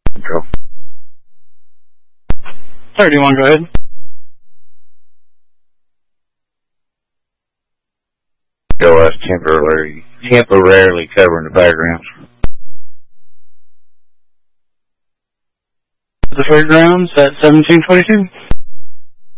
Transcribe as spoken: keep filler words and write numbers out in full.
Control. thirty-one, go ahead. Go us temporarily, temporarily covering the fairgrounds. The fairgrounds at seventeen twenty-two.